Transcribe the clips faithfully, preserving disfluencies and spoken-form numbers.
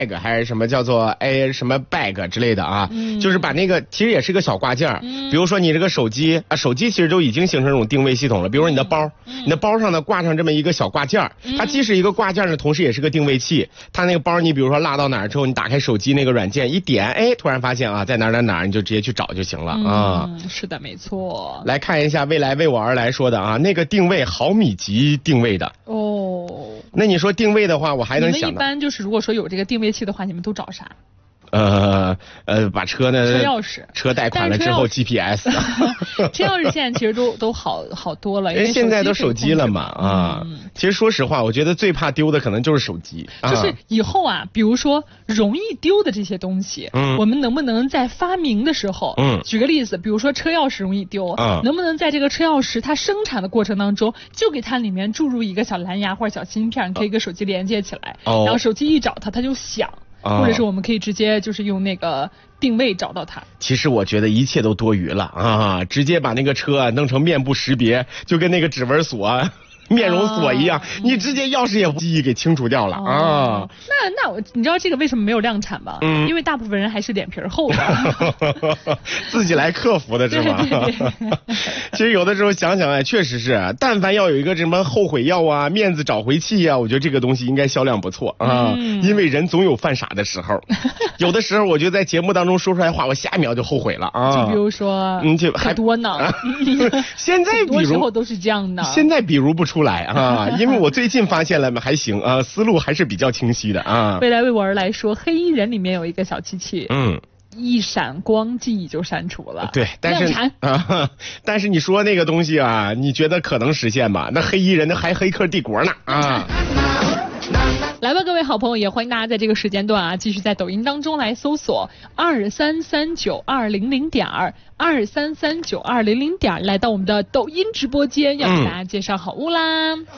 bag 还是什么叫做哎什么 bag 之类的啊，嗯、就是把那个其实也是个小挂件，嗯、比如说你这个手机啊，手机其实都已经形成这种定位系统了。比如说你的包，嗯、你的包上呢挂上这么一个小挂件，嗯、它既是一个挂件的同时也是个定位器。它那个包你比如说落到哪儿之后，你打开手机那个软件一点，哎，突然发现啊在哪儿哪儿哪儿，你就直接去找就行了啊。 嗯，是的，没错。 来看一下未来为我而来说的啊，那个定位毫米级定位的哦。 那你说定位的话，我还能想到。 你们一般就是如果说有这个定位器的话，你们都找啥？ 呃呃，把车呢， 车钥匙， 车贷款了之后 G P S， 车钥匙现在其实都都好好多了，因为现在都手机了嘛啊。嗯、其实说实话，我觉得最怕丢的可能就是手机。 就是以后啊，比如说容易丢的这些东西，嗯、我们能不能在发明的时候，嗯，举个例子，比如说车钥匙容易丢，嗯、能不能在这个车钥匙它生产的过程当中，就给它里面注入一个小蓝牙或者小芯片，可以跟手机连接起来，哦、然后手机一找它，它就响。或者是我们可以直接就是用那个定位找到它。 其实我觉得一切都多余了啊！直接把那个车、啊、弄成面部识别，就跟那个指纹锁、啊、面容锁一样，啊、你直接钥匙也记忆给清除掉了、哦、啊！ 那那我你知道这个为什么没有量产吗？嗯，因为大部分人还是脸皮厚的， 自己来克服的是吗？对对对其实有的时候想想哎，确实是，但凡要有一个什么后悔药啊、面子找回器啊，我觉得这个东西应该销量不错啊，嗯、因为人总有犯傻的时候，有的时候我觉得在节目当中说出来话，我下一秒就后悔了啊。 就比如说，嗯，就还多呢。 现在比如很多时候都是这样的。 现在比如不出来啊，因为我最近发现了还行啊，思路还是比较清晰的啊。 未来为我而来说，黑衣人里面有一个小机器，嗯。一闪光记忆就删除了， 对，但是啊，但是你说那个东西啊，你觉得可能实现吗？那黑衣人那还黑客帝国呢啊！ 来吧，各位好朋友，也欢迎大家在这个时间段啊，继续在抖音当中来搜索二三三九二零零点儿二三三九二零零点，来到我们的抖音直播间，要给大家介绍好物啦。嗯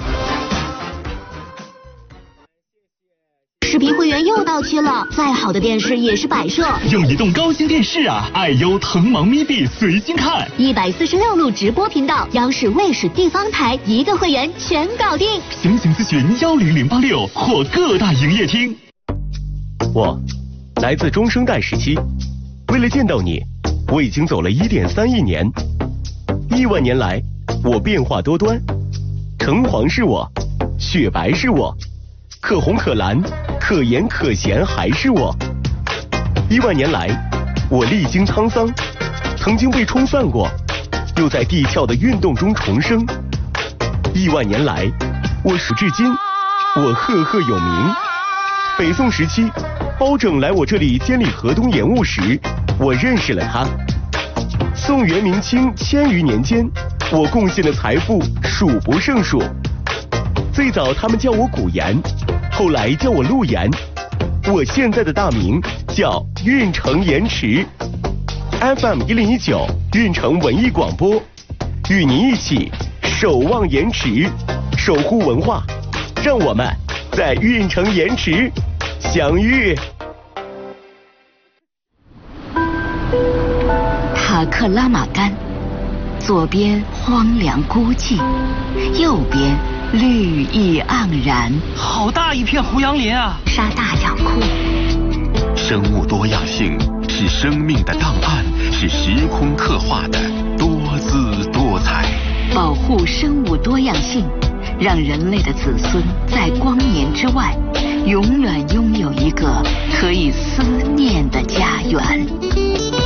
视频会员又到期了，再好的电视也是摆设。 用移动高清电视啊，爱优腾芒咪币随心看， 一百四十六路直播频道，央视、卫视、地方台一个会员全搞定。 详情咨询幺零零八六或各大营业厅。 我来自中生代时期，为了见到你，我已经走了一点三亿年。亿万年来，我变化多端，橙黄是我，雪白是我。可红可蓝，可盐可咸还是我。亿万年来，我历经沧桑，曾经被冲散过，又在地壳的运动中重生。亿万年来，我时至今，我赫赫有名。北宋时期，包拯来我这里监理河东盐务时，我认识了他。宋元明清千余年间，我贡献的财富数不胜数。最早他们叫我古岩，后来叫我陆岩，我现在的大名叫运城盐池。F M 一零一九运城文艺广播，与您一起守望盐池，守护文化，让我们在运城盐池相遇。 塔克拉玛干，左边荒凉孤寂，右边绿意盎然， 好大一片胡杨林啊！ 沙大养库， 生物多样性是生命的档案，是时空刻画的多姿多彩。 保护生物多样性，让人类的子孙在光年之外，永远拥有一个可以思念的家园。